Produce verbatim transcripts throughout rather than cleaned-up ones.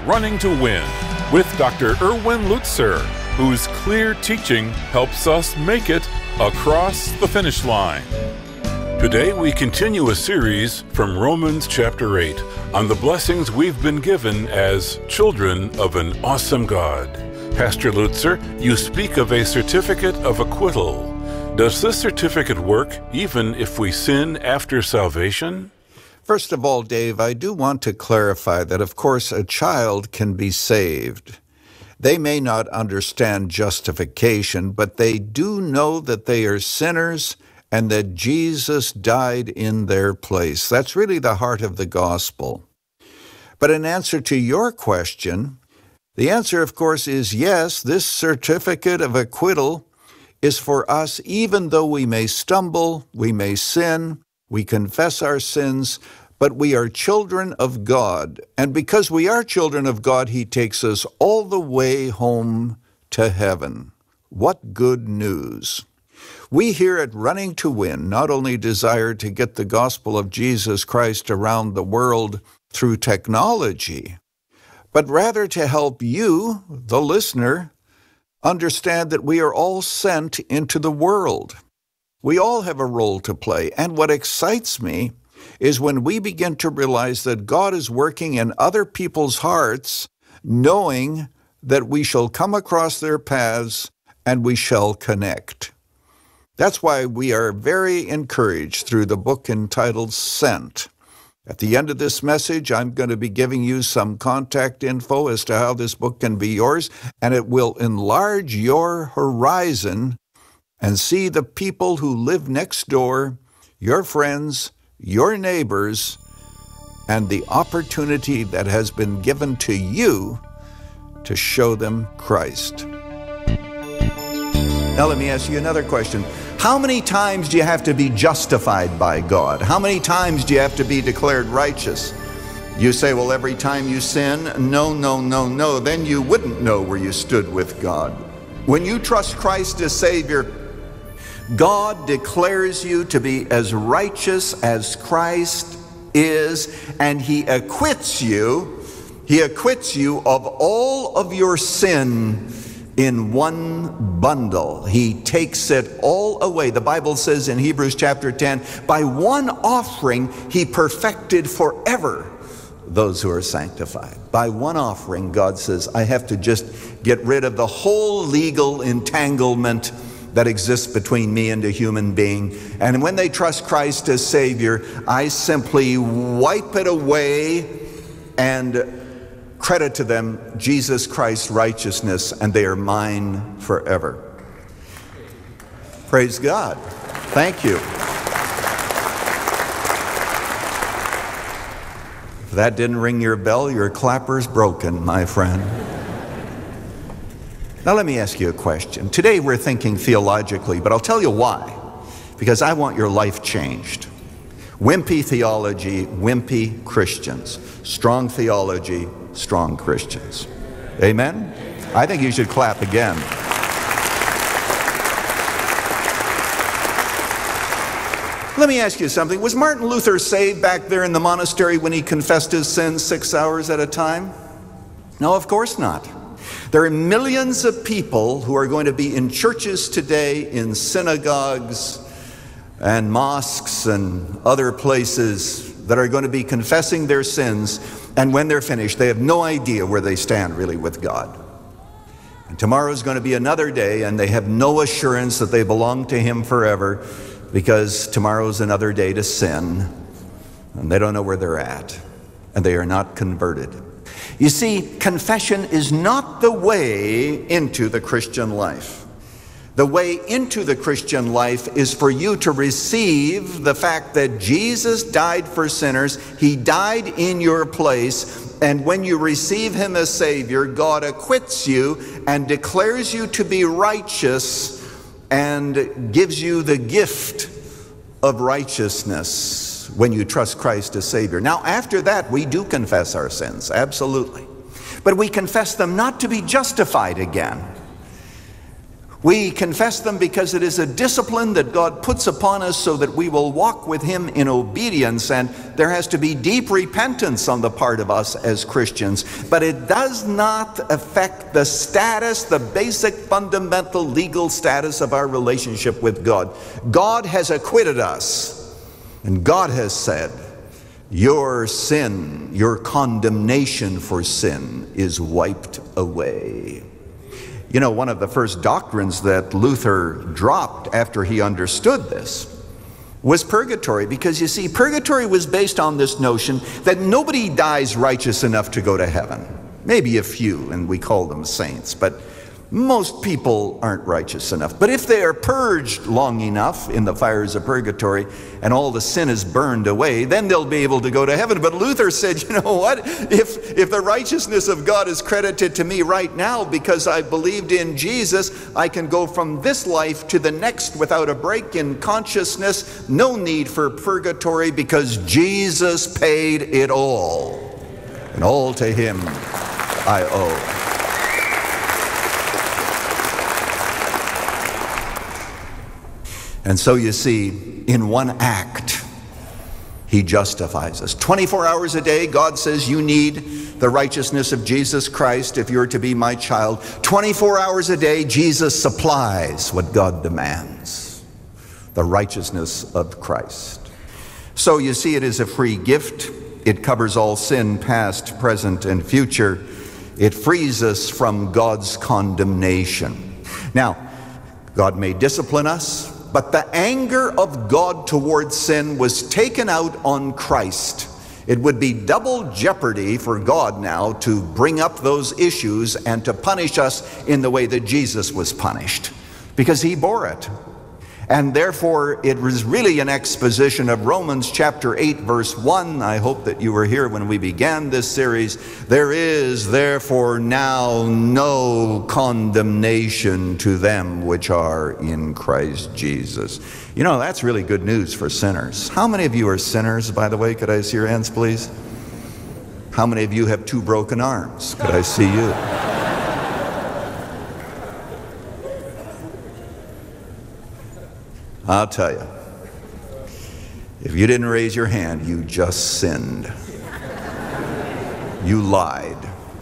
Running to Win with Doctor Erwin Lutzer, whose clear teaching helps us make it across the finish line. Today we continue a series from Romans chapter eight on the blessings we've been given as children of an awesome God. Pastor Lutzer, you speak of a certificate of acquittal. Does this certificate work even if we sin after salvation? First of all, Dave, I do want to clarify that, of course, a child can be saved. They may not understand justification, but they do know that they are sinners and that Jesus died in their place. That's really the heart of the gospel. But in answer to your question, the answer, of course, is yes, this certificate of acquittal is for us, even though we may stumble, we may sin, we confess our sins, but we are children of God. And because we are children of God, He takes us all the way home to heaven. What good news! We here at Running to Win not only desire to get the gospel of Jesus Christ around the world through technology, but rather to help you, the listener, understand that we are all sent into the world. We all have a role to play, and what excites me is when we begin to realize that God is working in other people's hearts, knowing that we shall come across their paths and we shall connect. That's why we are very encouraged through the book entitled Sent. At the end of this message, I'm going to be giving you some contact info as to how this book can be yours, and it will enlarge your horizon and see the people who live next door, your friends, your neighbors, and the opportunity that has been given to you to show them Christ. Now let me ask you another question. How many times do you have to be justified by God? How many times do you have to be declared righteous? You say, well, every time you sin? No, no, no, no. Then you wouldn't know where you stood with God. When you trust Christ as Savior, God declares you to be as righteous as Christ is, and He acquits you. He acquits you of all of your sin in one bundle. He takes it all away. The Bible says in Hebrews chapter ten, by one offering He perfected forever those who are sanctified. By one offering, God says, I have to just get rid of the whole legal entanglement that exists between me and a human being. And when they trust Christ as Savior, I simply wipe it away and credit to them Jesus Christ's righteousness, and they are mine forever. Praise God. Thank you. If that didn't ring your bell, your clapper's broken, my friend. Now let me ask you a question. Today we're thinking theologically, but I'll tell you why. Because I want your life changed. Wimpy theology, wimpy Christians. Strong theology, strong Christians. Amen? I think you should clap again. Let me ask you something. Was Martin Luther saved back there in the monastery when he confessed his sins six hours at a time? No, of course not. There are millions of people who are going to be in churches today, in synagogues and mosques and other places that are going to be confessing their sins, and when they're finished, they have no idea where they stand really with God. And tomorrow is going to be another day, and they have no assurance that they belong to Him forever, because tomorrow is another day to sin, and they don't know where they're at, and they are not converted. You see, confession is not the way into the Christian life. The way into the Christian life is for you to receive the fact that Jesus died for sinners. He died in your place, and when you receive Him as Savior, God acquits you and declares you to be righteous and gives you the gift of righteousness when you trust Christ as Savior. Now, after that, we do confess our sins, absolutely. But we confess them not to be justified again. We confess them because it is a discipline that God puts upon us so that we will walk with Him in obedience, and there has to be deep repentance on the part of us as Christians. But it does not affect the status, the basic fundamental legal status of our relationship with God. God has acquitted us, and God has said, your sin, your condemnation for sin is wiped away. You know, one of the first doctrines that Luther dropped after he understood this was purgatory, because you see, purgatory was based on this notion that nobody dies righteous enough to go to heaven. Maybe a few, and we call them saints, but most people aren't righteous enough. But if they are purged long enough in the fires of purgatory and all the sin is burned away, then they'll be able to go to heaven. But Luther said, you know what? If, if the righteousness of God is credited to me right now because I believed in Jesus, I can go from this life to the next without a break in consciousness. No need for purgatory because Jesus paid it all. And all to Him I owe. And so you see, in one act, He justifies us. twenty-four hours a day, God says you need the righteousness of Jesus Christ if you're to be my child. twenty-four hours a day, Jesus supplies what God demands, the righteousness of Christ. So you see, it is a free gift. It covers all sin, past, present, and future. It frees us from God's condemnation. Now, God may discipline us, but the anger of God towards sin was taken out on Christ. It would be double jeopardy for God now to bring up those issues and to punish us in the way that Jesus was punished, because He bore it. And therefore, it was really an exposition of Romans chapter eight, verse one. I hope that you were here when we began this series. There is therefore now no condemnation to them which are in Christ Jesus. You know, that's really good news for sinners. How many of you are sinners, by the way? Could I see your hands, please? How many of you have two broken arms? Could I see you? I'll tell you, if you didn't raise your hand, you just sinned. You lied.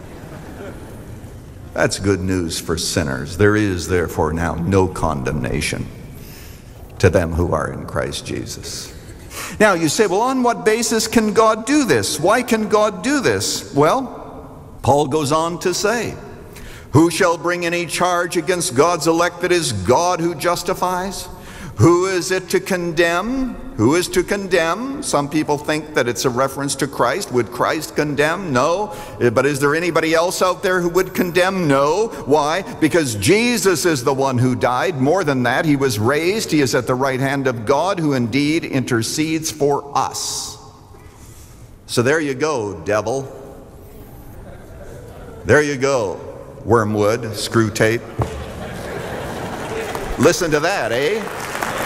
That's good news for sinners. There is therefore now no condemnation to them who are in Christ Jesus. Now you say, well, on what basis can God do this? Why can God do this? Well, Paul goes on to say, who shall bring any charge against God's elect? That is God who justifies. Who is it to condemn? Who is to condemn? Some people think that it's a reference to Christ. Would Christ condemn? No. But is there anybody else out there who would condemn? No. Why? Because Jesus is the one who died. More than that, He was raised. He is at the right hand of God, who indeed intercedes for us. So there you go, devil. There you go, wormwood, screw tape. Listen to that, eh?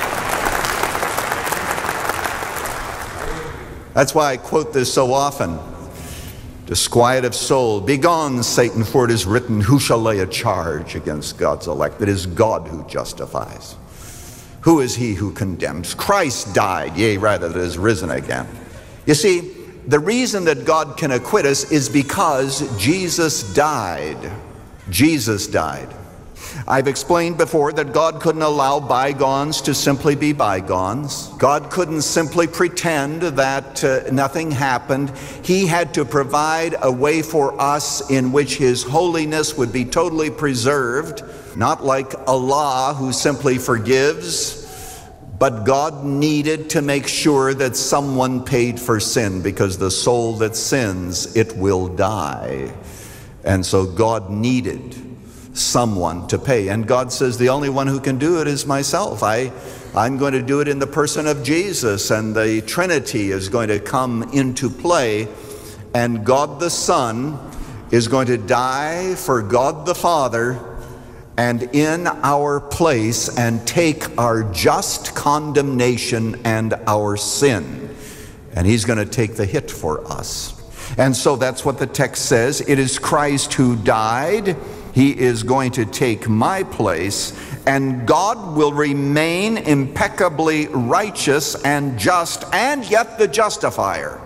That's why I quote this so often. Disquiet of soul, begone, Satan, for it is written, who shall lay a charge against God's elect? It is God who justifies. Who is he who condemns? Christ died, yea, rather, that is risen again. You see, the reason that God can acquit us is because Jesus died. Jesus died. I've explained before that God couldn't allow bygones to simply be bygones. God couldn't simply pretend that uh, nothing happened. He had to provide a way for us in which His holiness would be totally preserved, not like Allah who simply forgives, but God needed to make sure that someone paid for sin, because the soul that sins, it will die. And so God needed someone to pay. And God says, the only one who can do it is myself. I, I'm going to do it in the person of Jesus, and the Trinity is going to come into play, and God the Son is going to die for God the Father and in our place and take our just condemnation and our sin. And He's going to take the hit for us. And so that's what the text says. It is Christ who died. He is going to take my place, and God will remain impeccably righteous and just, and yet the justifier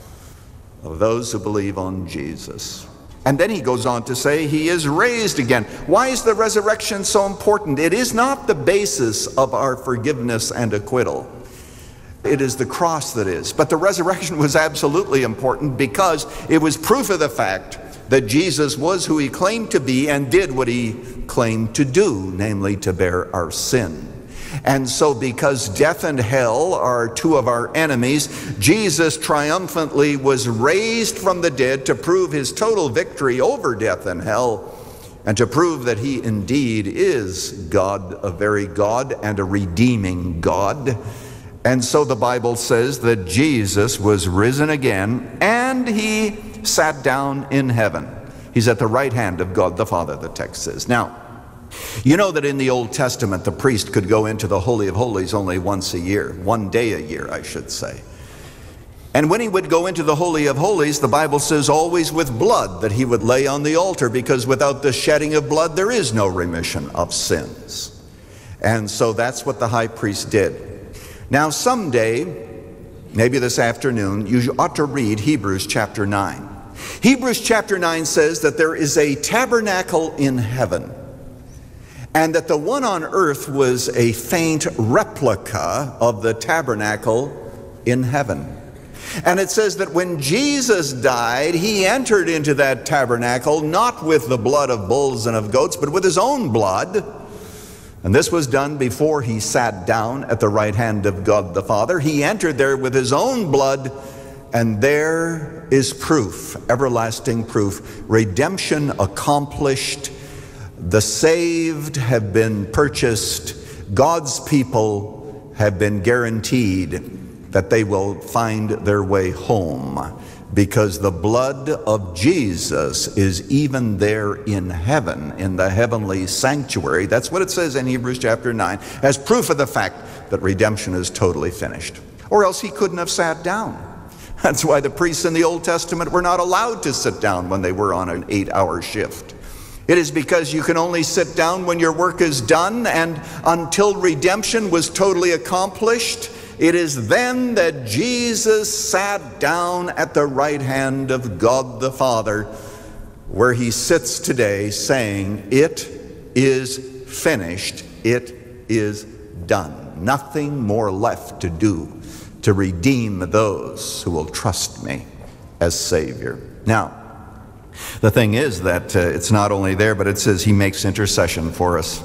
of those who believe on Jesus. And then he goes on to say he is raised again. Why is the resurrection so important? It is not the basis of our forgiveness and acquittal. It is the cross that is. But the resurrection was absolutely important because it was proof of the fact that Jesus was who he claimed to be and did what he claimed to do, namely to bear our sin. And so because death and hell are two of our enemies, Jesus triumphantly was raised from the dead to prove his total victory over death and hell, and to prove that he indeed is God, a very God and a redeeming God. And so the Bible says that Jesus was risen again, and he sat down in heaven. He's at the right hand of God the Father, the text says. Now, you know that in the Old Testament, the priest could go into the Holy of Holies only once a year, one day a year, I should say. And when he would go into the Holy of Holies, the Bible says always with blood that he would lay on the altar, because without the shedding of blood, there is no remission of sins. And so that's what the high priest did. Now, someday, maybe this afternoon, you ought to read Hebrews chapter nine. Hebrews chapter nine says that there is a tabernacle in heaven, and that the one on earth was a faint replica of the tabernacle in heaven. And it says that when Jesus died, he entered into that tabernacle, not with the blood of bulls and of goats, but with his own blood. And this was done before he sat down at the right hand of God the Father. He entered there with his own blood, and there is proof, everlasting proof, redemption accomplished. The saved have been purchased. God's people have been guaranteed that they will find their way home, because the blood of Jesus is even there in heaven, in the heavenly sanctuary. That's what it says in Hebrews chapter nine, as proof of the fact that redemption is totally finished. Or else he couldn't have sat down. That's why the priests in the Old Testament were not allowed to sit down when they were on an eight-hour shift. It is because you can only sit down when your work is done, and until redemption was totally accomplished, it is then that Jesus sat down at the right hand of God the Father, where he sits today saying, "It is finished, it is done. Nothing more left to do to redeem those who will trust me as Savior." Now, the thing is that uh, it's not only there, but it says he makes intercession for us.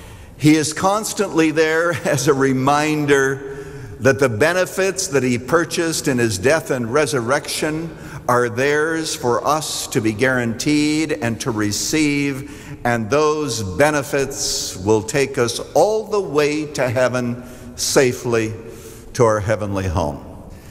He is constantly there as a reminder that the benefits that he purchased in his death and resurrection are theirs for us to be guaranteed and to receive, and those benefits will take us all the way to heaven safely, to our heavenly home.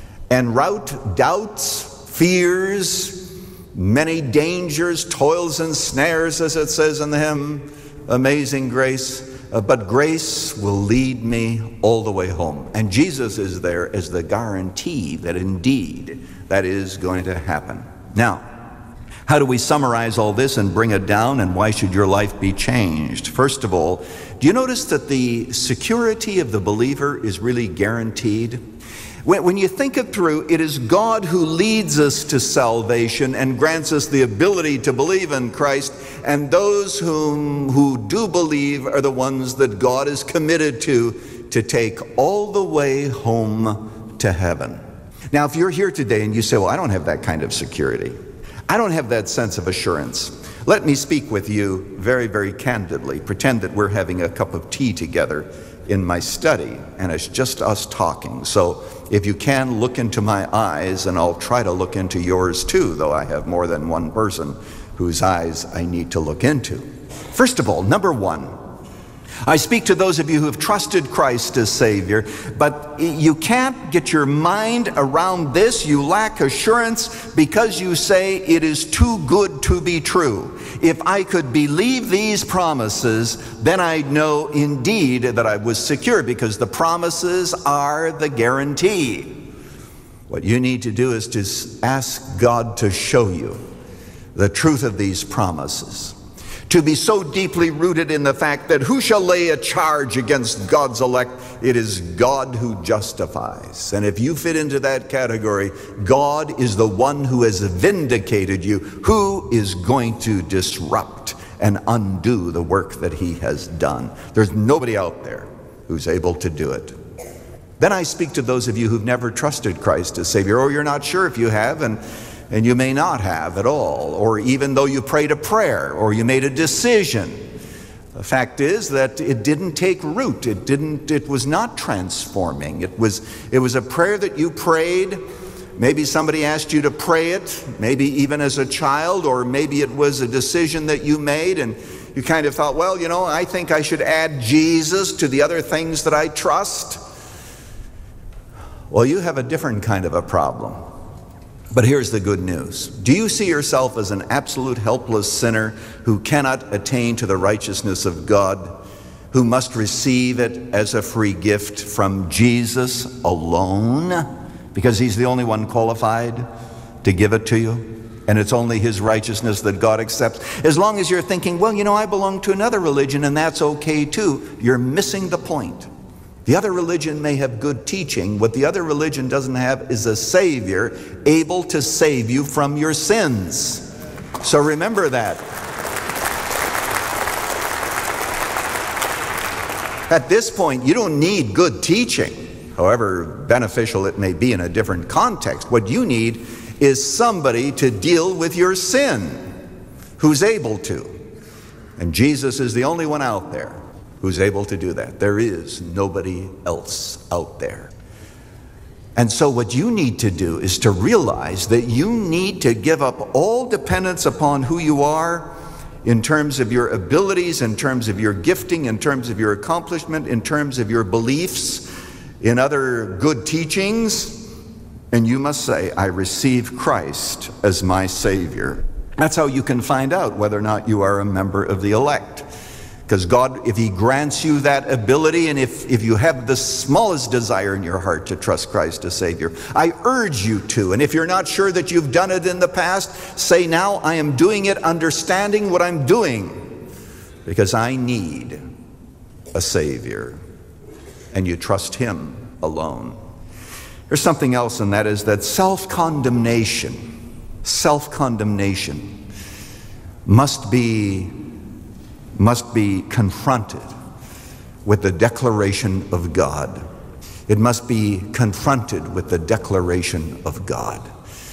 En route, doubts, fears, many dangers, toils and snares, as it says in the hymn, Amazing Grace, uh, but grace will lead me all the way home. And Jesus is there as the guarantee that indeed that is going to happen. Now, how do we summarize all this and bring it down, and why should your life be changed? First of all, do you notice that the security of the believer is really guaranteed? When you think it through, it is God who leads us to salvation and grants us the ability to believe in Christ, and those whom who do believe are the ones that God is committed to, to take all the way home to heaven. Now, if you're here today and you say, well, I don't have that kind of security, I don't have that sense of assurance, let me speak with you very, very candidly. Pretend that we're having a cup of tea together in my study, and it's just us talking. So if you can, look into my eyes, and I'll try to look into yours too, though I have more than one person whose eyes I need to look into. First of all, number one, I speak to those of you who have trusted Christ as Savior, but you can't get your mind around this. You lack assurance because you say it is too good to be true. If I could believe these promises, then I'd know indeed that I was secure, because the promises are the guarantee. What you need to do is to ask God to show you the truth of these promises, to be so deeply rooted in the fact that who shall lay a charge against God's elect? It is God who justifies. And if you fit into that category, God is the one who has vindicated you. Who is going to disrupt and undo the work that he has done? There's nobody out there who's able to do it. Then I speak to those of you who've never trusted Christ as Savior, or you're not sure if you have, and And you may not have at all, or even though you prayed a prayer or you made a decision. The fact is that it didn't take root. It didn't, it was not transforming. It was, it was a prayer that you prayed. Maybe somebody asked you to pray it, maybe even as a child, or maybe it was a decision that you made and you kind of thought, well, you know, I think I should add Jesus to the other things that I trust. Well, you have a different kind of a problem. But here's the good news. Do you see yourself as an absolute helpless sinner who cannot attain to the righteousness of God, who must receive it as a free gift from Jesus alone, because he's the only one qualified to give it to you, and it's only his righteousness that God accepts? As long as you're thinking, well, you know, I belong to another religion and that's okay too, you're missing the point. The other religion may have good teaching. What the other religion doesn't have is a Savior able to save you from your sins. So remember that. At this point, you don't need good teaching, however beneficial it may be in a different context. What you need is somebody to deal with your sin who's able to. And Jesus is the only one out there who's able to do that. There is nobody else out there. And so what you need to do is to realize that you need to give up all dependence upon who you are in terms of your abilities, in terms of your gifting, in terms of your accomplishment, in terms of your beliefs, in other good teachings. And you must say, I receive Christ as my Savior. That's how you can find out whether or not you are a member of the elect. Because God, if he grants you that ability, and if, if you have the smallest desire in your heart to trust Christ as Savior, I urge you to. And if you're not sure that you've done it in the past, say now, I am doing it, understanding what I'm doing, because I need a Savior. And you trust him alone. There's something else, and that is that self-condemnation, self-condemnation must be must be confronted with the declaration of God. It must be confronted with the declaration of God.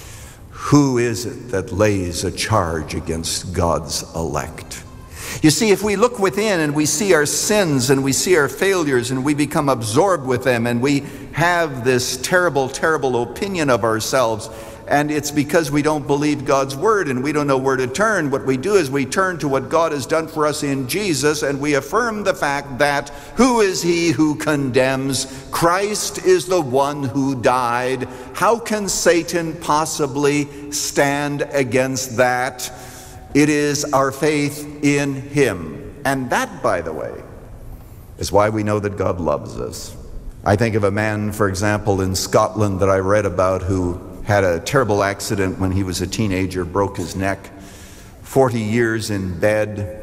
Who is it that lays a charge against God's elect? You see, if we look within and we see our sins and we see our failures and we become absorbed with them and we have this terrible, terrible opinion of ourselves, and it's because we don't believe God's word and we don't know where to turn. What we do is we turn to what God has done for us in Jesus, and we affirm the fact that who is he who condemns? Christ is the one who died. How can Satan possibly stand against that? It is our faith in him. And that, by the way, is why we know that God loves us. I think of a man, for example, in Scotland that I read about who had a terrible accident when he was a teenager, broke his neck, forty years in bed.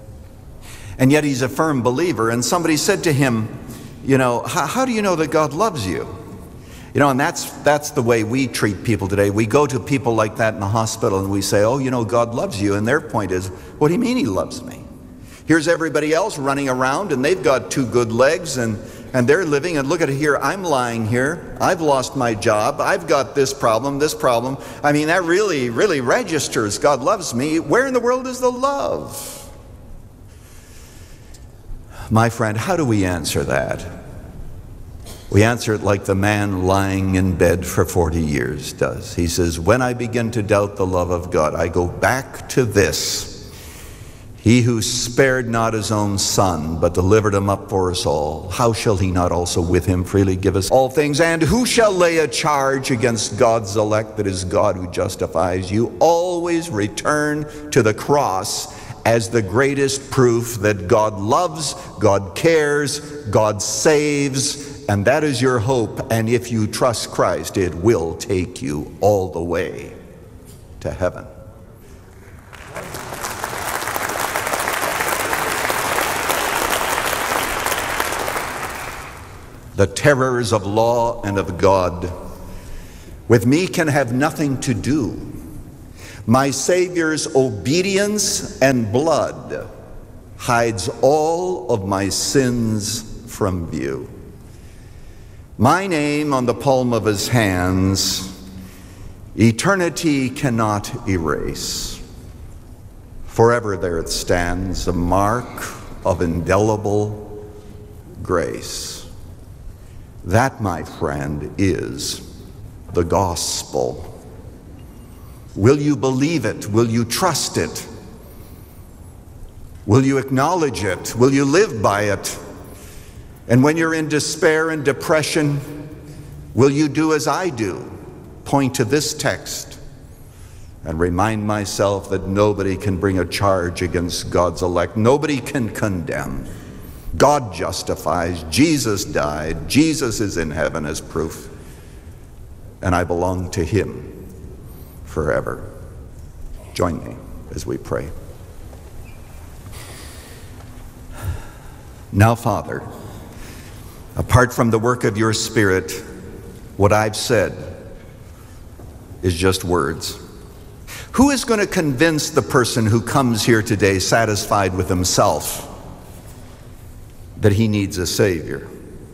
And yet he's a firm believer. And somebody said to him, you know, how, how do you know that God loves you? You know, and that's that's the way we treat people today. We go to people like that in the hospital and we say, oh, you know, God loves you. And their point is, what do you mean he loves me? Here's everybody else running around and they've got two good legs and And they're living, and look at it here, I'm lying here, I've lost my job, I've got this problem, this problem. I mean, that really, really registers, God loves me. Where in the world is the love? My friend, how do we answer that? We answer it like the man lying in bed for forty years does. He says, when I begin to doubt the love of God, I go back to this. He who spared not his own son, but delivered him up for us all, how shall he not also with him freely give us all things? And who shall lay a charge against God's elect? That is God who justifies. You always return to the cross as the greatest proof that God loves, God cares, God saves, and that is your hope. And if you trust Christ, it will take you all the way to heaven. The terrors of law and of God with me can have nothing to do. My Savior's obedience and blood hides all of my sins from view. My name on the palm of his hands, eternity cannot erase. Forever there it stands, a mark of indelible grace. That, my friend, is the gospel. Will you believe it? Will you trust it? Will you acknowledge it? Will you live by it? And when you're in despair and depression, will you do as I do? Point to this text and remind myself that nobody can bring a charge against God's elect. Nobody can condemn. God justifies. Jesus died. Jesus is in heaven as proof. And I belong to him forever. Join me as we pray. Now, Father, apart from the work of your Spirit, what I've said is just words. Who is going to convince the person who comes here today satisfied with himself that he needs a Savior?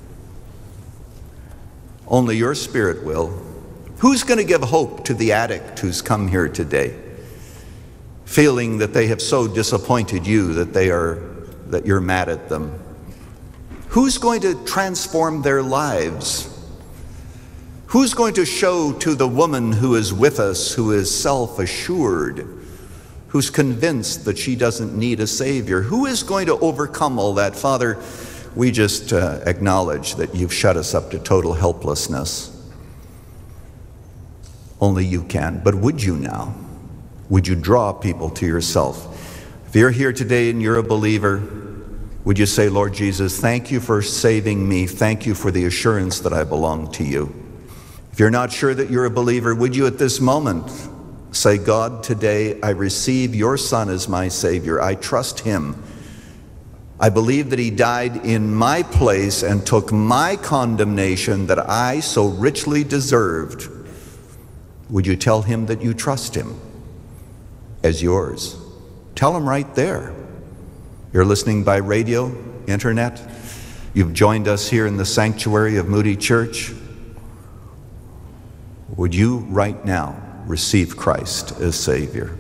Only your Spirit will. Who's going to give hope to the addict who's come here today, feeling that they have so disappointed you that they are that you're mad at them? Who's going to transform their lives? Who's going to show to the woman who is with us, who is self-assured, who's convinced that she doesn't need a Savior? Who is going to overcome all that? Father, we just uh, acknowledge that you've shut us up to total helplessness. Only you can. But would you now? Would you draw people to yourself? If you're here today and you're a believer, would you say, Lord Jesus, thank you for saving me. Thank you for the assurance that I belong to you. If you're not sure that you're a believer, would you at this moment say, God, today I receive your Son as my Savior. I trust him. I believe that he died in my place and took my condemnation that I so richly deserved. Would you tell him that you trust him as yours? Tell him right there. You're listening by radio, internet. You've joined us here in the sanctuary of Moody Church. Would you right now receive Christ as Savior?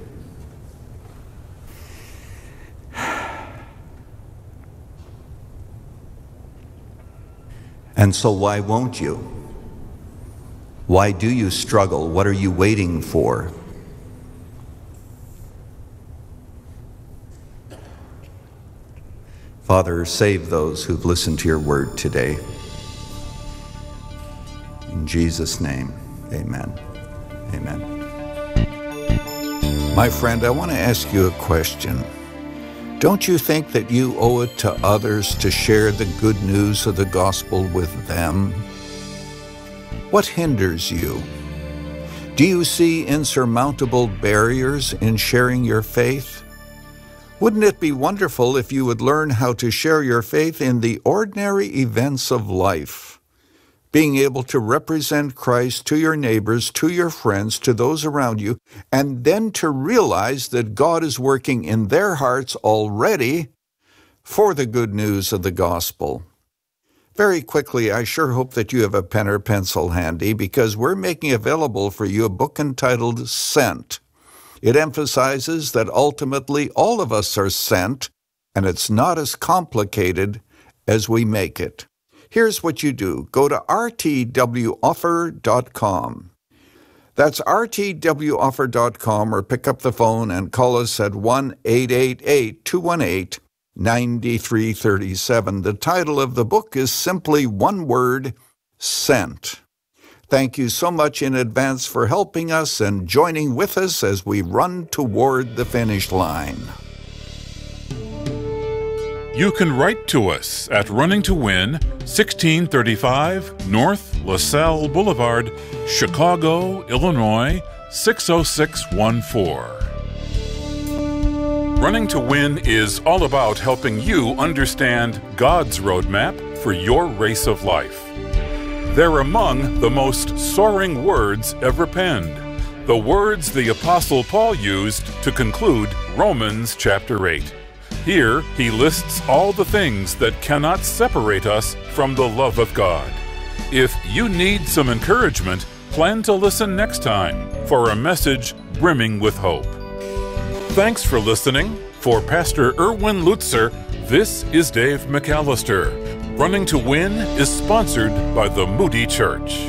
And so why won't you? Why do you struggle? What are you waiting for? Father, save those who've listened to your word today. In Jesus' name, amen. Amen. My friend, I want to ask you a question. Don't you think that you owe it to others to share the good news of the gospel with them? What hinders you? Do you see insurmountable barriers in sharing your faith? Wouldn't it be wonderful if you would learn how to share your faith in the ordinary events of life? Being able to represent Christ to your neighbors, to your friends, to those around you, and then to realize that God is working in their hearts already for the good news of the gospel. Very quickly, I sure hope that you have a pen or pencil handy, because we're making available for you a book entitled Sent. It emphasizes that ultimately all of us are sent, and it's not as complicated as we make it. Here's what you do. Go to r t w offer dot com. That's r t w offer dot com, or pick up the phone and call us at one eight eight eight, two one eight, nine three three seven. The title of the book is simply one word, Sent. Thank you so much in advance for helping us and joining with us as we run toward the finish line. You can write to us at Running to Win, sixteen thirty-five North LaSalle Boulevard, Chicago, Illinois, six oh six one four. Running to Win is all about helping you understand God's roadmap for your race of life. They're among the most soaring words ever penned, the words the Apostle Paul used to conclude Romans chapter eight. Here, he lists all the things that cannot separate us from the love of God. If you need some encouragement, plan to listen next time for a message brimming with hope. Thanks for listening. For Pastor Erwin Lutzer, this is Dave McAllister. Running to Win is sponsored by the Moody Church.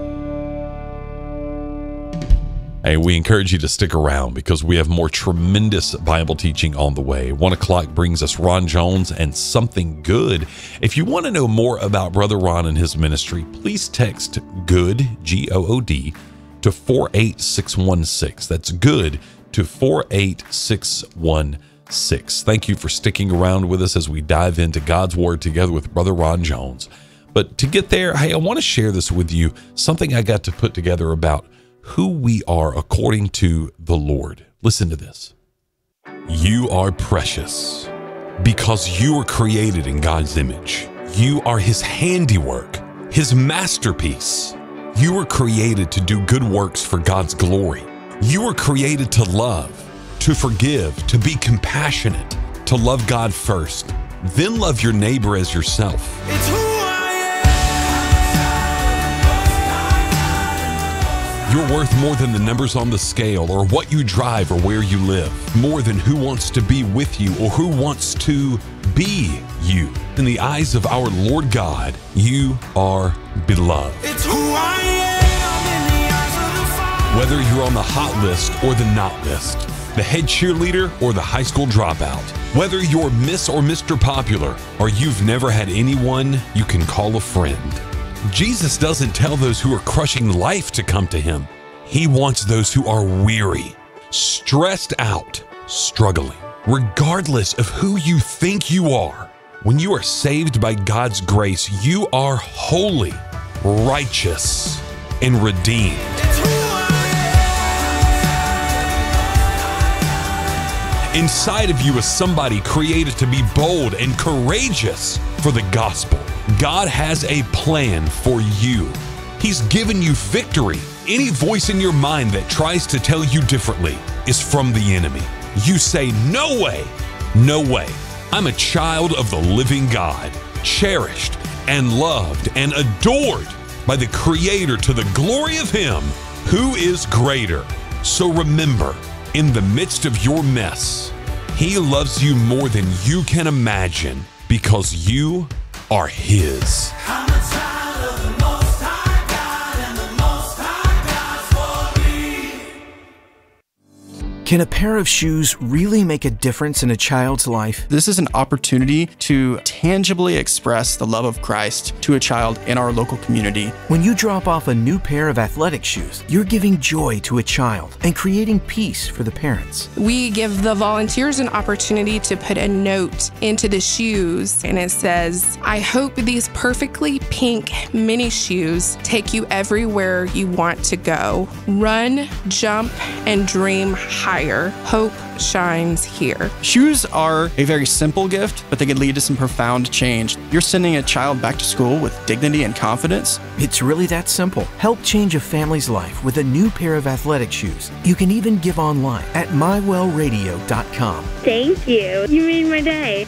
Hey, we encourage you to stick around because we have more tremendous Bible teaching on the way. One o'clock brings us Ron Jones and Something Good. If you want to know more about Brother Ron and his ministry, please text GOOD, G O O D, to four eight six one six. That's GOOD to four eight six one six. Thank you for sticking around with us as we dive into God's Word together with Brother Ron Jones. But to get there, hey, I want to share this with you, something I got to put together about who we are according to the Lord. Listen to this. You are precious because you were created in God's image. You are His handiwork, His masterpiece. You were created to do good works for God's glory. You were created to love, to forgive, to be compassionate, to love God first, then love your neighbor as yourself. It's who You're worth more than the numbers on the scale or what you drive or where you live, more than who wants to be with you or who wants to be you. In the eyes of our Lord God, you are beloved. It's who I am in the eyes of the Father. Whether you're on the hot list or the not list, the head cheerleader or the high school dropout, whether you're Miss or Mister Popular, or you've never had anyone you can call a friend, Jesus doesn't tell those who are crushing life to come to Him. He wants those who are weary, stressed out, struggling. Regardless of who you think you are, when you are saved by God's grace, you are holy, righteous, and redeemed. It's who I am. Inside of you is somebody created to be bold and courageous for the gospel. God has a plan for you. He's given you victory. Any voice in your mind that tries to tell you differently is from the enemy. You say, no way, no way. I'm a child of the living God, cherished and loved and adored by the Creator to the glory of Him who is greater. So remember, in the midst of your mess, He loves you more than you can imagine because you are His. I'm a child of the Most High God, and the Most High God's for me. Can a pair of shoes really make a difference in a child's life? This is an opportunity to tangibly express the love of Christ to a child in our local community. When you drop off a new pair of athletic shoes, you're giving joy to a child and creating peace for the parents. We give the volunteers an opportunity to put a note into the shoes, and it says, I hope these perfectly pink mini shoes take you everywhere you want to go. Run, jump, and dream higher. Hope shines here. Shoes are a very simple gift, but they can lead to some profound change. You're sending a child back to school with dignity and confidence. It's really that simple. Help change a family's life with a new pair of athletic shoes. You can even give online at my well radio dot com. Thank you. You made my day.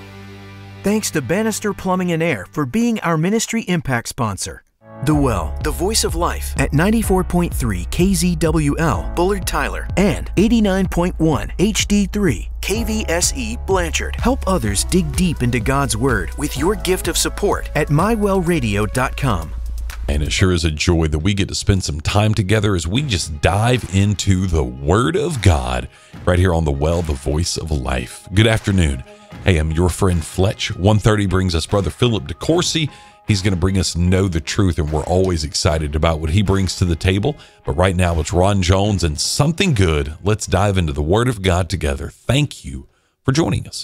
Thanks to Bannister Plumbing and Air for being our ministry impact sponsor. The Well, the voice of life at ninety-four point three K Z W L, Bullard Tyler, and eighty-nine point one H D three K V S E Blanchard. Help others dig deep into God's Word with your gift of support at my well radio dot com. And it sure is a joy that we get to spend some time together as we just dive into the Word of God right here on The Well, the voice of life. Good afternoon. Hey, I'm your friend Fletch. one thirty brings us Brother Philip DeCourcy. He's going to bring us Know the Truth, and we're always excited about what he brings to the table. But right now, it's Ron Jones and Something Good. Let's dive into the Word of God together. Thank you for joining us.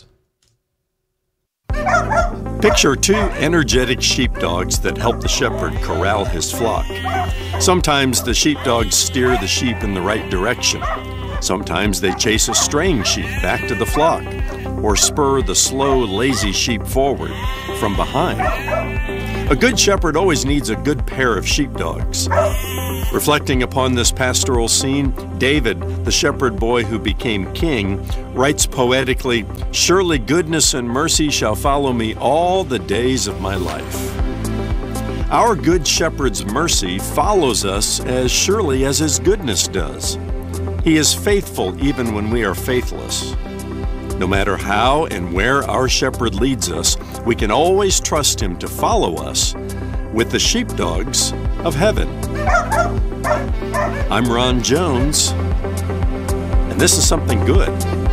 Picture two energetic sheepdogs that help the shepherd corral his flock. Sometimes the sheepdogs steer the sheep in the right direction. Sometimes they chase a straying sheep back to the flock, or spur the slow, lazy sheep forward from behind. A good shepherd always needs a good pair of sheepdogs. Reflecting upon this pastoral scene, David, the shepherd boy who became king, writes poetically, "Surely goodness and mercy shall follow me all the days of my life." Our good shepherd's mercy follows us as surely as his goodness does. He is faithful even when we are faithless. No matter how and where our shepherd leads us, we can always trust him to follow us with the sheepdogs of heaven. I'm Ron Jones, and this is Something Good.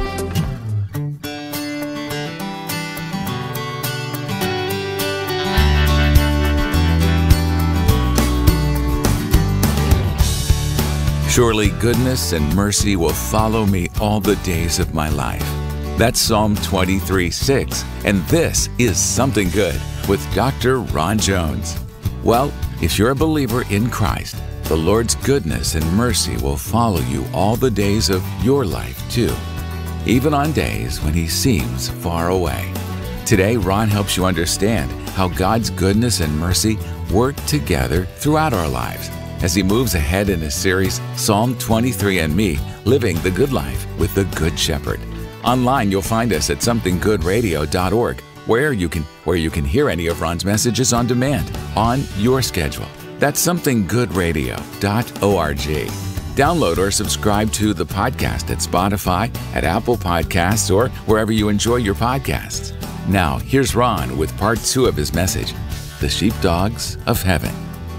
Surely goodness and mercy will follow me all the days of my life. That's Psalm twenty-three six, and this is Something Good with Doctor Ron Jones. Well, if you're a believer in Christ, the Lord's goodness and mercy will follow you all the days of your life too, even on days when He seems far away. Today, Ron helps you understand how God's goodness and mercy work together throughout our lives as he moves ahead in his series, Psalm twenty-three and Me, Living the Good Life with the Good Shepherd. Online, you'll find us at something good radio dot org, where you can where you can hear any of Ron's messages on demand, on your schedule. That's something good radio dot org. Download or subscribe to the podcast at Spotify, at Apple Podcasts, or wherever you enjoy your podcasts. Now, here's Ron with part two of his message, The Sheepdogs of Heaven.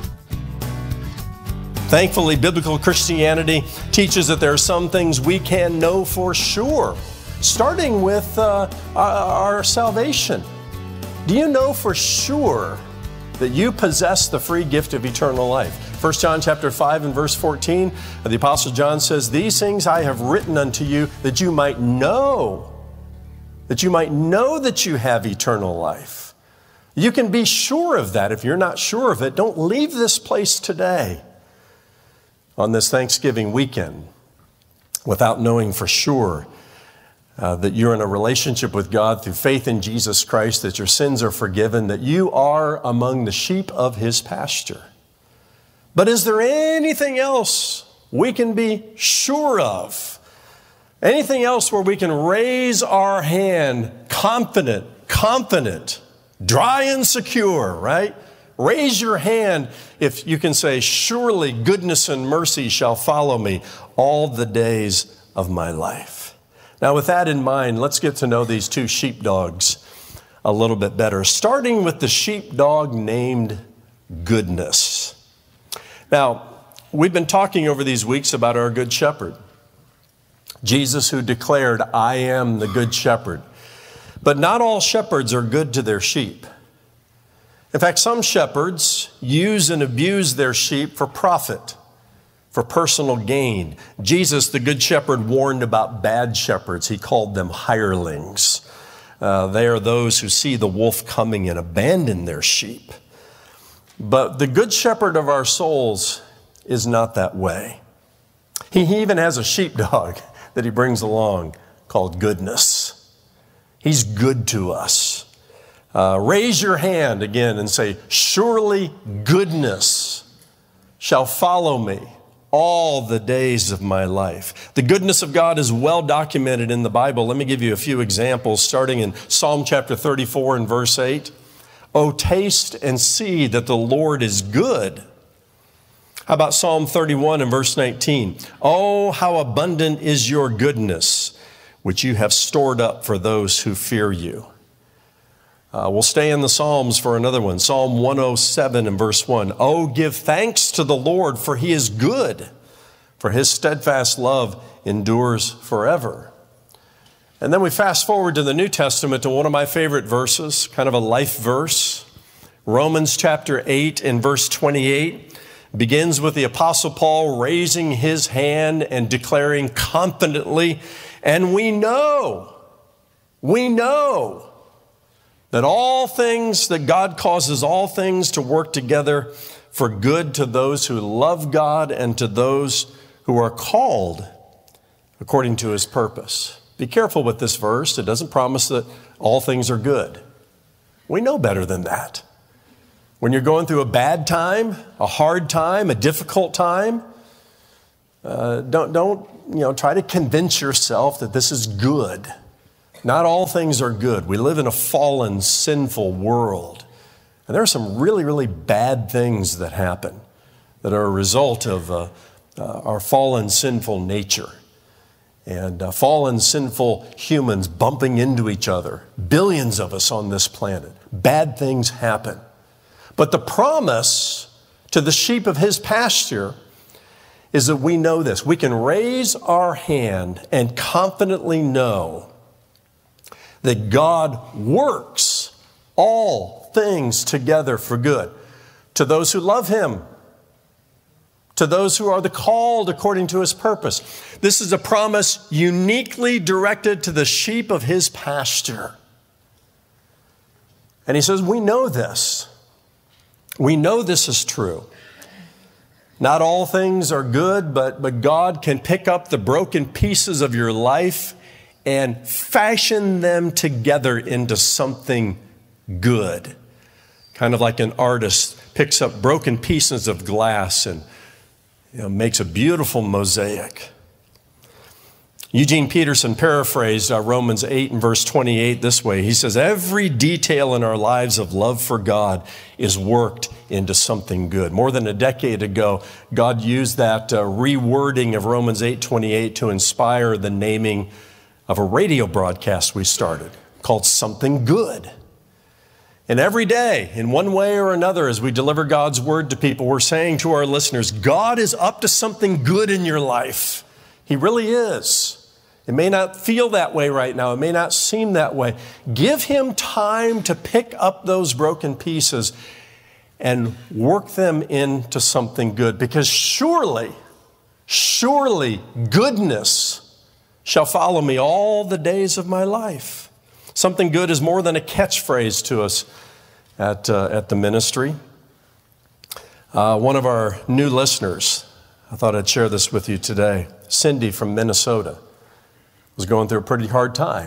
Thankfully, biblical Christianity teaches that there are some things we can know for sure, starting with uh, our, our salvation. Do you know for sure that you possess the free gift of eternal life? First John chapter five and verse fourteen, the Apostle John says, "These things I have written unto you that you might know, that you might know that you have eternal life." You can be sure of that. If you're not sure of it, don't leave this place today on this Thanksgiving weekend without knowing for sure uh, that you're in a relationship with God through faith in Jesus Christ, that your sins are forgiven, that you are among the sheep of His pasture. But is there anything else we can be sure of? Anything else where we can raise our hand, confident, confident, dry and secure, right? Raise your hand if you can say, "Surely goodness and mercy shall follow me all the days of my life." Now, with that in mind, let's get to know these two sheepdogs a little bit better, starting with the sheepdog named Goodness. Now, we've been talking over these weeks about our Good Shepherd, Jesus, who declared, "I am the Good Shepherd." But not all shepherds are good to their sheep. In fact, some shepherds use and abuse their sheep for profit, for personal gain. Jesus, the Good Shepherd, warned about bad shepherds. He called them hirelings. Uh, they are those who see the wolf coming and abandon their sheep. But the Good Shepherd of our souls is not that way. He, he even has a sheepdog that he brings along called Goodness. He's good to us. Uh, raise your hand again and say, "Surely goodness shall follow me all the days of my life." The goodness of God is well documented in the Bible. Let me give you a few examples, starting in Psalm chapter thirty-four and verse eight. "Oh, taste and see that the Lord is good." How about Psalm thirty-one and verse nineteen? "Oh, how abundant is your goodness, which you have stored up for those who fear you." Uh, we'll stay in the Psalms for another one. Psalm one oh seven and verse one. "Oh, give thanks to the Lord, for He is good, for His steadfast love endures forever." And then we fast forward to the New Testament to one of my favorite verses, kind of a life verse. Romans chapter eight and verse twenty-eight begins with the Apostle Paul raising his hand and declaring confidently, "And we know, we know, that all things, that God causes all things to work together for good to those who love God and to those who are called according to His purpose." Be careful with this verse. It doesn't promise that all things are good. We know better than that. When you're going through a bad time, a hard time, a difficult time, uh, don't, don't you know, try to convince yourself that this is good. Not all things are good. We live in a fallen, sinful world. And there are some really, really bad things that happen that are a result of uh, uh, our fallen, sinful nature. And uh, fallen, sinful humans bumping into each other. Billions of us on this planet. Bad things happen. But the promise to the sheep of his pasture is that we know this. We can raise our hand and confidently know that God works all things together for good to those who love him, to those who are the called according to his purpose. This is a promise uniquely directed to the sheep of his pasture. And he says, we know this. We know this is true. Not all things are good, but, but God can pick up the broken pieces of your life and fashion them together into something good. Kind of like an artist picks up broken pieces of glass and you know, makes a beautiful mosaic. Eugene Peterson paraphrased uh, Romans eight and verse twenty-eight this way. He says, every detail in our lives of love for God is worked into something good. More than a decade ago, God used that uh, rewording of Romans eight twenty-eight to inspire the naming of a radio broadcast we started called Something Good. And every day, in one way or another, as we deliver God's word to people, we're saying to our listeners, God is up to something good in your life. He really is. It may not feel that way right now. It may not seem that way. Give him time to pick up those broken pieces and work them into something good. Because surely, surely goodness shall follow me all the days of my life. Something good is more than a catchphrase to us at, uh, at the ministry. Uh, one of our new listeners, I thought I'd share this with you today. Cindy from Minnesota was going through a pretty hard time.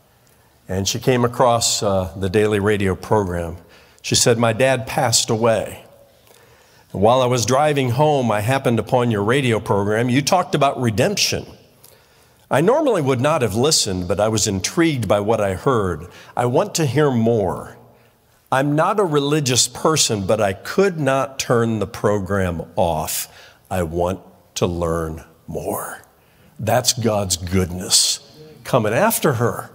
And she came across uh, the daily radio program. She said, my dad passed away. And while I was driving home, I happened upon your radio program. You talked about redemption. I normally would not have listened, but I was intrigued by what I heard. I want to hear more. I'm not a religious person, but I could not turn the program off. I want to learn more. That's God's goodness coming after her.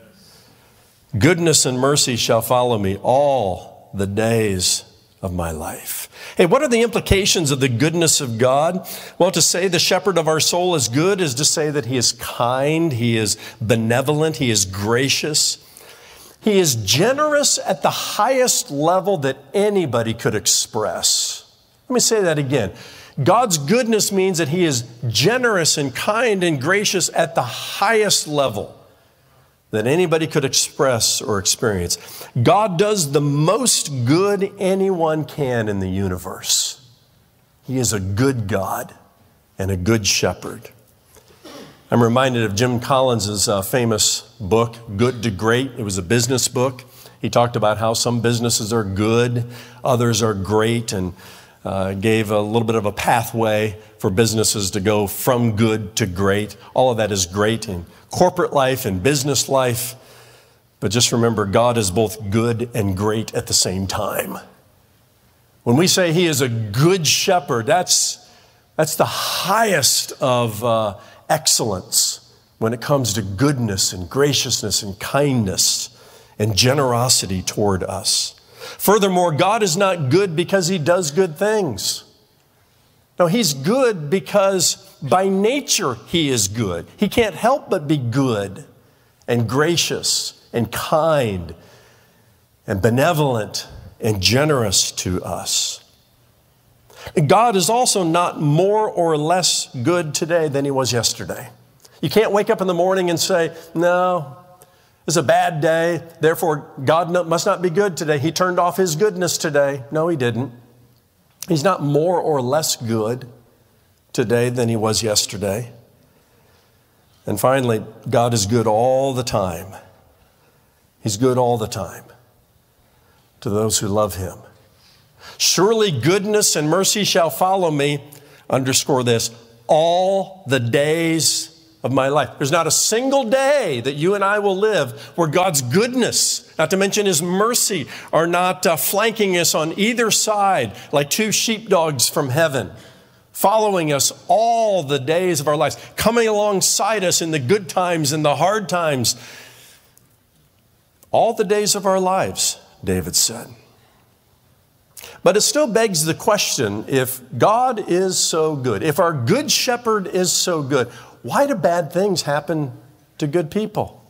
Goodness and mercy shall follow me all the days of my life. Hey, what are the implications of the goodness of God? Well, to say the shepherd of our soul is good is to say that he is kind, he is benevolent, he is gracious. He is generous at the highest level that anybody could express. Let me say that again. God's goodness means that he is generous and kind and gracious at the highest level that anybody could express or experience. God does the most good anyone can in the universe. He is a good God and a good shepherd. I'm reminded of Jim Collins' uh, famous book, Good to Great. It was a business book. He talked about how some businesses are good, others are great, and uh, gave a little bit of a pathway for businesses to go from good to great. All of that is great in corporate life and business life. But just remember, God is both good and great at the same time. When we say he is a good shepherd, that's, that's the highest of uh, excellence when it comes to goodness and graciousness and kindness and generosity toward us. Furthermore, God is not good because he does good things. No, he's good because by nature he is good. He can't help but be good and gracious and kind and benevolent and generous to us. God is also not more or less good today than he was yesterday. You can't wake up in the morning and say, no, it's a bad day, therefore God must not be good today. He turned off his goodness today. No, he didn't. He's not more or less good today than he was yesterday. And finally, God is good all the time. He's good all the time to those who love him. Surely goodness and mercy shall follow me, underscore this, all the days of my life. There's not a single day that you and I will live where God's goodness, not to mention his mercy, are not uh, flanking us on either side like two sheepdogs from heaven, following us all the days of our lives, coming alongside us in the good times and the hard times. All the days of our lives, David said. But it still begs the question, if God is so good, if our good shepherd is so good, why do bad things happen to good people?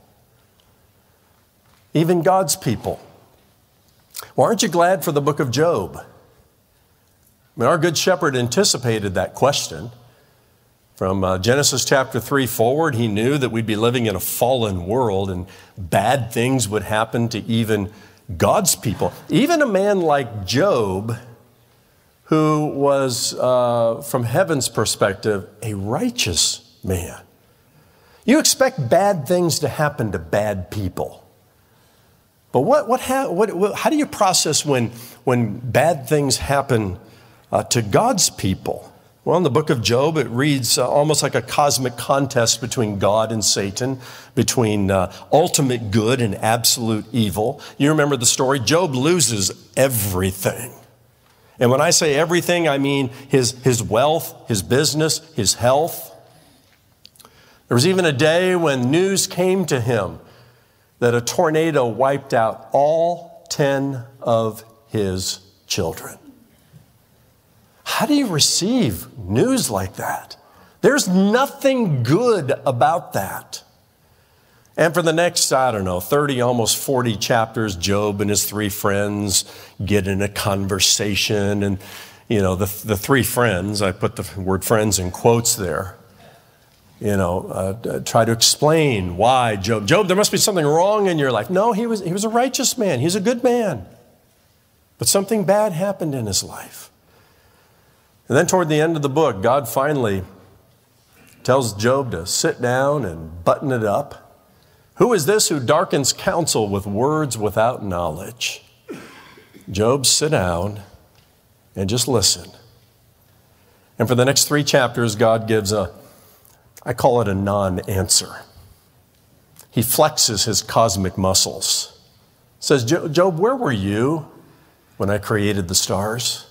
Even God's people. Well, aren't you glad for the book of Job? I mean, our good shepherd anticipated that question. From uh, Genesis chapter three forward, he knew that we'd be living in a fallen world and bad things would happen to even God's people. Even a man like Job, who was, uh, from heaven's perspective, a righteous man. You expect bad things to happen to bad people. But what, what, ha- what, what, how do you process when, when bad things happen uh, to God's people? Well, in the book of Job, it reads uh, almost like a cosmic contest between God and Satan, between uh, ultimate good and absolute evil. You remember the story? Job loses everything. And when I say everything, I mean his, his wealth, his business, his health. There was even a day when news came to him that a tornado wiped out all ten of his children. How do you receive news like that? There's nothing good about that. And for the next, I don't know, thirty, almost forty chapters, Job and his three friends get in a conversation. And, you know, the, the three friends, I put the word friends in quotes there, you know, uh, try to explain why Job. Job, there must be something wrong in your life. No, he was, he was a righteous man. He's a good man. But something bad happened in his life. And then toward the end of the book, God finally tells Job to sit down and button it up. Who is this who darkens counsel with words without knowledge? Job, sit down and just listen. And for the next three chapters, God gives a, I call it a non-answer. He flexes his cosmic muscles. Says, Job, where were you when I created the stars?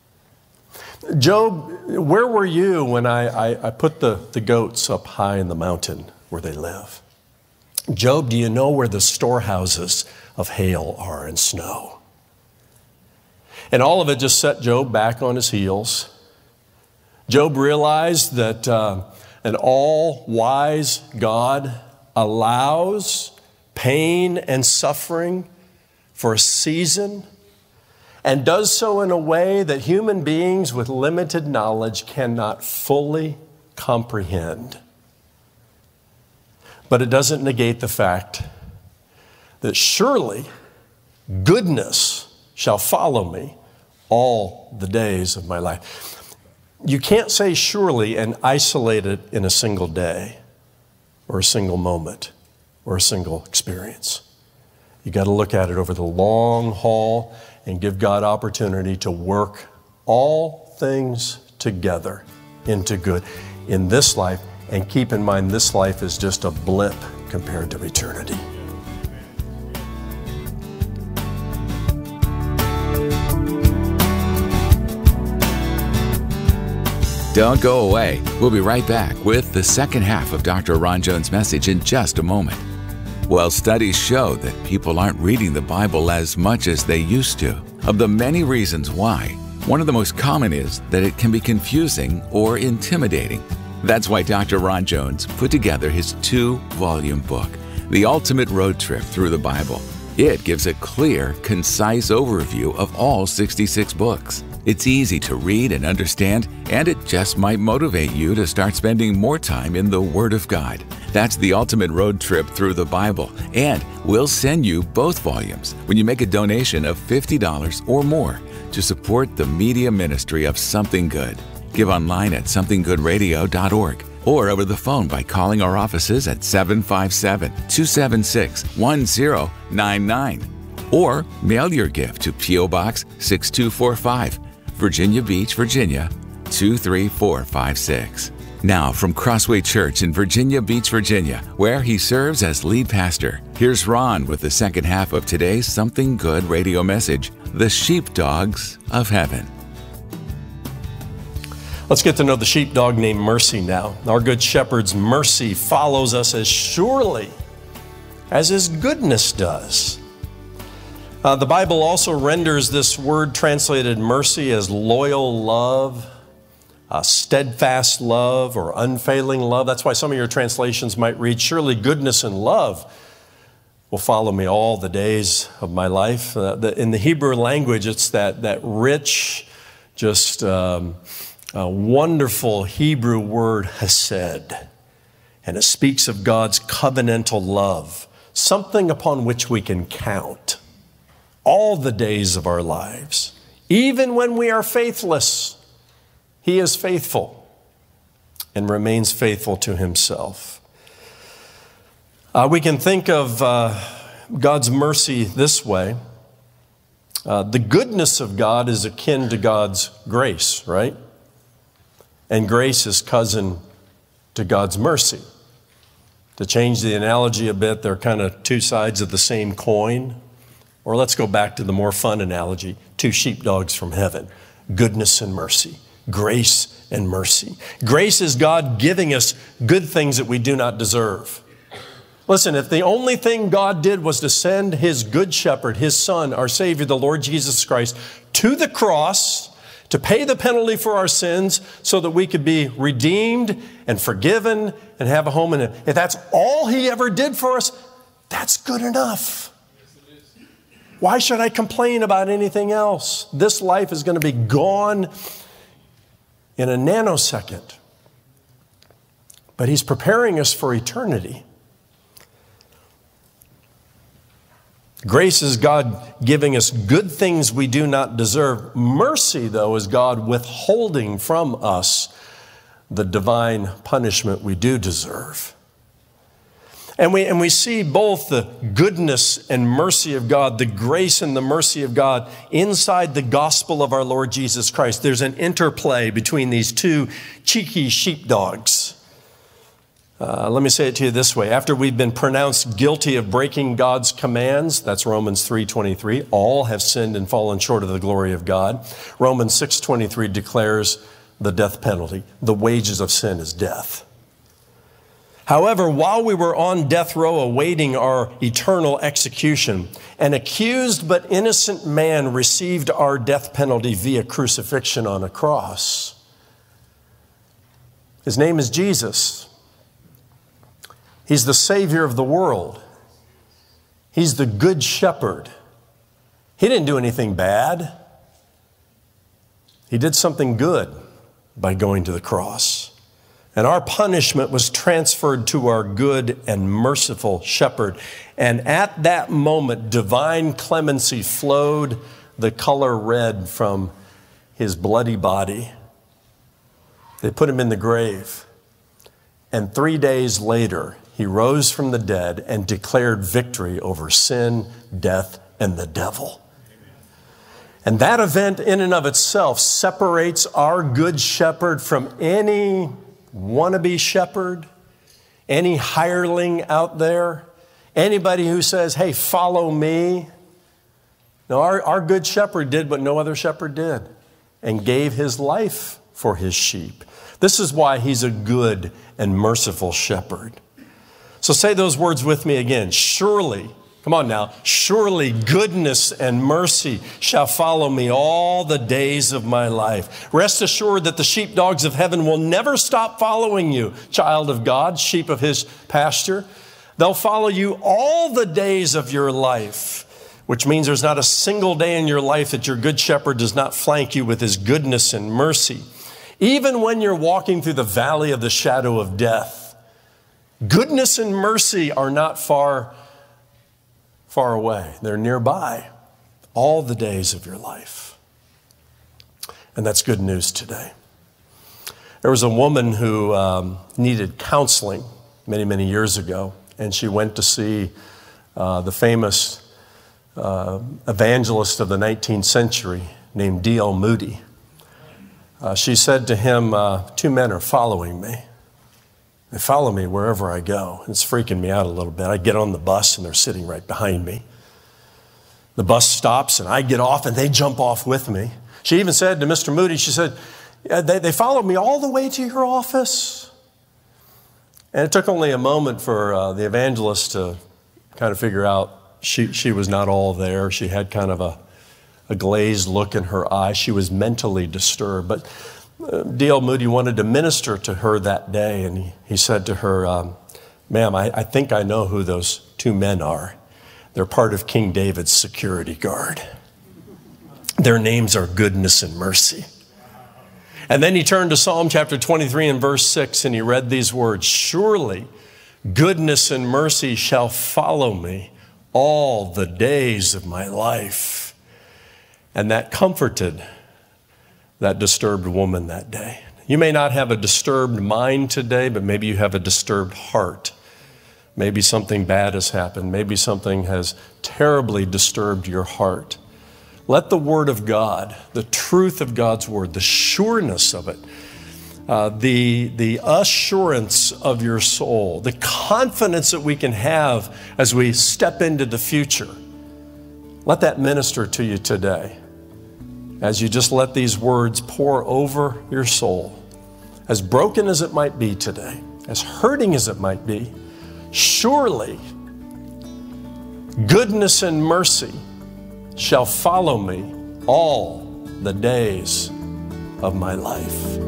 Job, where were you when I, I, I put the, the goats up high in the mountain where they live? Job, do you know where the storehouses of hail are and snow? And all of it just set Job back on his heels. Job realized that uh, an all-wise God allows pain and suffering for a season, and does so in a way that human beings with limited knowledge cannot fully comprehend. But it doesn't negate the fact that surely goodness shall follow me all the days of my life. You can't say surely and isolate it in a single day or a single moment or a single experience. You got to look at it over the long haul and give God opportunity to work all things together into good in this life. And keep in mind, this life is just a blip compared to eternity. Don't go away. We'll be right back with the second half of Doctor Ron Jones' message in just a moment. Well, studies show that people aren't reading the Bible as much as they used to. Of the many reasons why, one of the most common is that it can be confusing or intimidating. That's why Doctor Ron Jones put together his two-volume book, The Ultimate Road Trip Through the Bible. It gives a clear, concise overview of all sixty-six books. It's easy to read and understand, and it just might motivate you to start spending more time in the Word of God. That's The Ultimate Road Trip Through the Bible, and we'll send you both volumes when you make a donation of fifty dollars or more to support the media ministry of Something Good. Give online at something good radio dot org or over the phone by calling our offices at seven five seven, two seven six, one zero nine nine. Or mail your gift to P O Box six two four five, Virginia Beach, Virginia two three four five six. Now, from Crossway Church in Virginia Beach, Virginia, where he serves as lead pastor, here's Ron with the second half of today's Something Good radio message, The Sheepdogs of Heaven. Let's get to know the sheepdog named Mercy now. Our Good Shepherd's mercy follows us as surely as his goodness does. Uh, the Bible also renders this word translated mercy as loyal love, Uh, steadfast love, or unfailing love. That's why some of your translations might read, surely goodness and love will follow me all the days of my life. Uh, the, in the Hebrew language, it's that, that rich, just um, uh, wonderful Hebrew word hesed. And it speaks of God's covenantal love, something upon which we can count all the days of our lives. Even when we are faithless, he is faithful and remains faithful to himself. Uh, we can think of uh, God's mercy this way. Uh, the goodness of God is akin to God's grace, right? And grace is cousin to God's mercy. To change the analogy a bit, they're kind of two sides of the same coin. Or let's go back to the more fun analogy, two sheepdogs from heaven, goodness and mercy. Grace and mercy. Grace is God giving us good things that we do not deserve. Listen, if the only thing God did was to send his good shepherd, his son, our Savior, the Lord Jesus Christ, to the cross to pay the penalty for our sins so that we could be redeemed and forgiven and have a home in it, if that's all he ever did for us, that's good enough. Why should I complain about anything else? This life is going to be gone in a nanosecond. But he's preparing us for eternity. Grace is God giving us good things we do not deserve. Mercy, though, is God withholding from us the divine punishment we do deserve. And we, and we see both the goodness and mercy of God, the grace and the mercy of God inside the gospel of our Lord Jesus Christ. There's an interplay between these two cheeky sheepdogs. Uh, let me say it to you this way. After we've been pronounced guilty of breaking God's commands, that's Romans three twenty-three, all have sinned and fallen short of the glory of God. Romans six twenty-three declares the death penalty. The wages of sin is death. However, while we were on death row awaiting our eternal execution, an accused but innocent man received our death penalty via crucifixion on a cross. His name is Jesus. He's the Savior of the world. He's the Good Shepherd. He didn't do anything bad. He did something good by going to the cross. And our punishment was transferred to our good and merciful shepherd. And at that moment, divine clemency flowed the color red from his bloody body. They put him in the grave. And three days later, he rose from the dead and declared victory over sin, death, and the devil. And that event in and of itself separates our good shepherd from any wannabe shepherd, any hireling out there, anybody who says, hey, follow me. No, our, our good shepherd did what no other shepherd did and gave his life for his sheep. This is why he's a good and merciful shepherd. So say those words with me again. Surely, come on now, surely goodness and mercy shall follow me all the days of my life. Rest assured that the sheepdogs of heaven will never stop following you, child of God, sheep of his pasture. They'll follow you all the days of your life, which means there's not a single day in your life that your good shepherd does not flank you with his goodness and mercy. Even when you're walking through the valley of the shadow of death, goodness and mercy are not far, far away. They're nearby all the days of your life. And that's good news today. There was a woman who um, needed counseling many, many years ago, and she went to see uh, the famous uh, evangelist of the nineteenth century named D L Moody. Uh, she said to him, uh, two men are following me. They follow me wherever I go. It's freaking me out a little bit. I get on the bus and they're sitting right behind me. The bus stops and I get off and they jump off with me. She even said to Mister Moody, she said, yeah, they, they followed me all the way to your office. And it took only a moment for uh, the evangelist to kind of figure out she, she was not all there. She had kind of a, a glazed look in her eye. She was mentally disturbed. But uh, D L Moody wanted to minister to her that day, and he, he said to her, um, ma'am, I, I think I know who those two men are. They're part of King David's security guard. Their names are Goodness and Mercy. And then he turned to Psalm chapter twenty-three and verse six, and he read these words, surely goodness and mercy shall follow me all the days of my life. And that comforted that disturbed woman that day. You may not have a disturbed mind today, but maybe you have a disturbed heart. Maybe something bad has happened. Maybe something has terribly disturbed your heart. Let the Word of God, the truth of God's Word, the sureness of it, uh, the, the assurance of your soul, the confidence that we can have as we step into the future, let that minister to you today. As you just let these words pour over your soul, as broken as it might be today, as hurting as it might be, surely goodness and mercy shall follow me all the days of my life.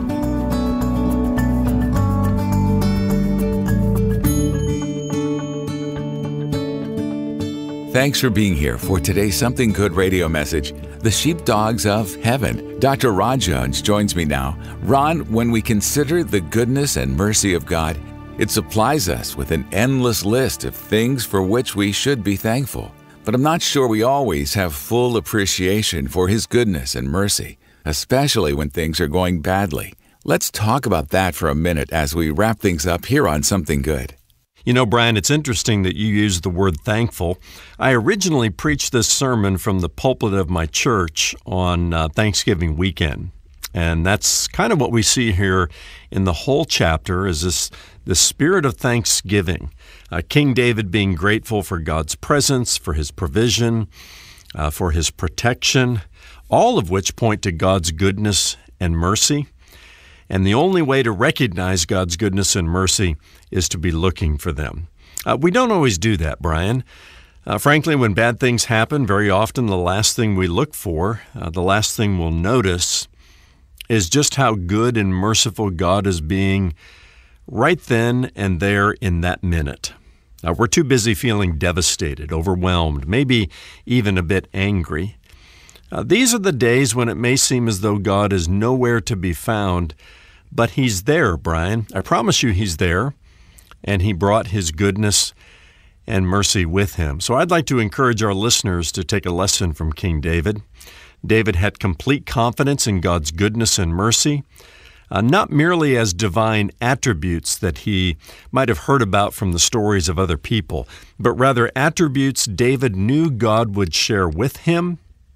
Thanks for being here for today's Something Good radio message, The Sheepdogs of Heaven. Doctor Ron Jones joins me now. Ron, when we consider the goodness and mercy of God, it supplies us with an endless list of things for which we should be thankful. But I'm not sure we always have full appreciation for His goodness and mercy, especially when things are going badly. Let's talk about that for a minute as we wrap things up here on Something Good. You know, Brian, it's interesting that you use the word thankful. I originally preached this sermon from the pulpit of my church on uh, Thanksgiving weekend. And that's kind of what we see here in the whole chapter is this, this spirit of thanksgiving. Uh, King David being grateful for God's presence, for His provision, uh, for His protection, all of which point to God's goodness and mercy. And the only way to recognize God's goodness and mercy is to be looking for them. Uh, we don't always do that, Brian. Uh, frankly, when bad things happen, very often the last thing we look for, uh, the last thing we'll notice, is just how good and merciful God is being right then and there in that minute. Uh, we're too busy feeling devastated, overwhelmed, maybe even a bit angry. Uh, these are the days when it may seem as though God is nowhere to be found, but He's there, Brian. I promise you He's there, and He brought His goodness and mercy with Him. So I'd like to encourage our listeners to take a lesson from King David. David had complete confidence in God's goodness and mercy, uh, not merely as divine attributes that he might have heard about from the stories of other people, but rather attributes David knew God would share with him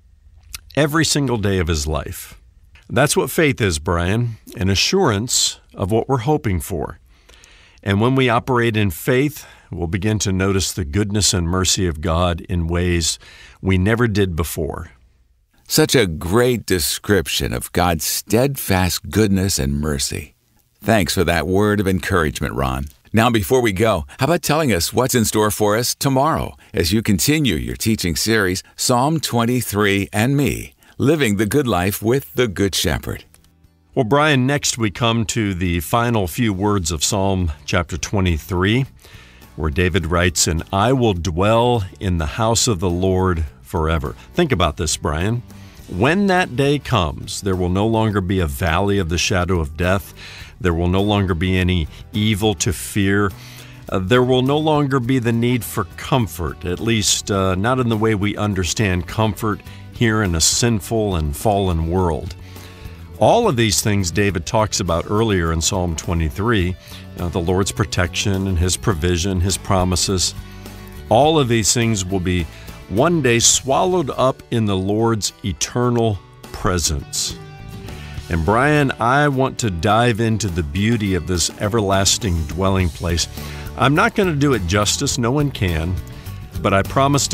every single day of his life. That's what faith is, Brian, an assurance of what we're hoping for. And when we operate in faith, we'll begin to notice the goodness and mercy of God in ways we never did before. Such a great description of God's steadfast goodness and mercy. Thanks for that word of encouragement, Ron. Now, before we go, how about telling us what's in store for us tomorrow as you continue your teaching series, Psalm twenty-three and Me, Living the Good Life with the Good Shepherd. Well, Brian, next we come to the final few words of Psalm chapter twenty-three, where David writes, "And I will dwell in the house of the Lord forever." Think about this, Brian. When that day comes, there will no longer be a valley of the shadow of death. There will no longer be any evil to fear. Uh, there will no longer be the need for comfort, at least uh, not in the way we understand comfort here in a sinful and fallen world. All of these things David talks about earlier in Psalm twenty-three, uh, the Lord's protection and His provision, His promises. All of these things will be one day swallowed up in the Lord's eternal presence. And Brian, I want to dive into the beauty of this everlasting dwelling place. I'm not going to do it justice, no one can, but I promise to